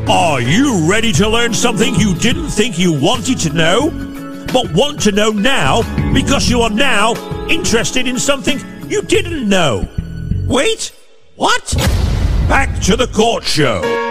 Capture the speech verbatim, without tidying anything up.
Are you ready to learn something you didn't think you wanted to know, but want to know now because you are now interested in something you didn't know? Wait, what? Back to the Court Show.